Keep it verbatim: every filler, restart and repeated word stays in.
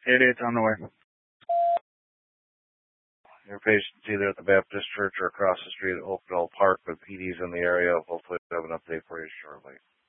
Idiot's on the way. Your patient's either at the Baptist Church or across the street at Oakdale Park, with P D's in the area. Hopefully we'll have an update for you shortly.